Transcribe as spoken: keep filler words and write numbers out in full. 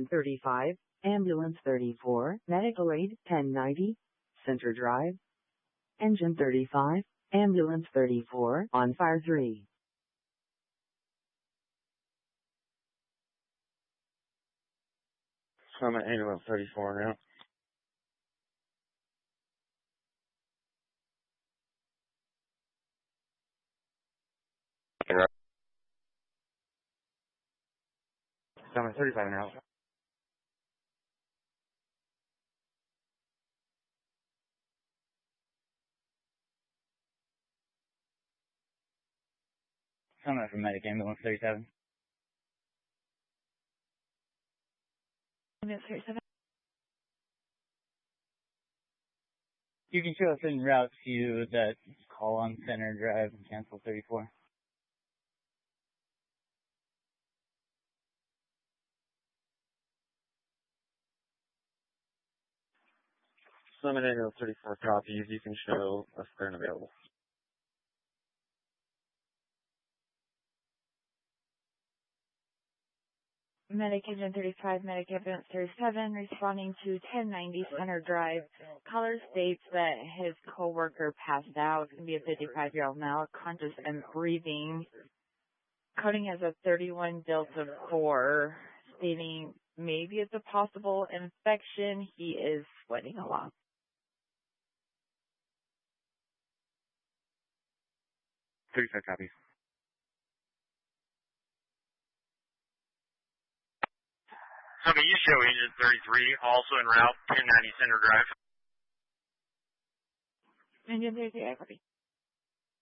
Engine thirty-five, Ambulance thirty-four, Medical Aid ten ninety, Center Drive. Engine thirty-five, Ambulance thirty-four, on fire three. So I'm at Ambulance thirty-four now. So I'm at thirty-five now. I'm at from Medic Ambulance thirty-seven. Ambulance thirty-seven. You can show us in route to that call on Center Drive and cancel thirty-four. So I'm at Ambulance thirty-four copies. You can show us current available. Medic Engine thirty-five, Medic Ambulance thirty-seven, responding to ten ninety Center Drive. Caller states that his coworker passed out. It's going to be a fifty-five-year-old male, conscious and breathing. Coding as a thirty-one Delta four, stating maybe it's a possible infection. He is sweating a lot. thirty-five copies. So can you show Engine thirty-three, also en route, ten ninety Center Drive? Engine thirty-three, I copy.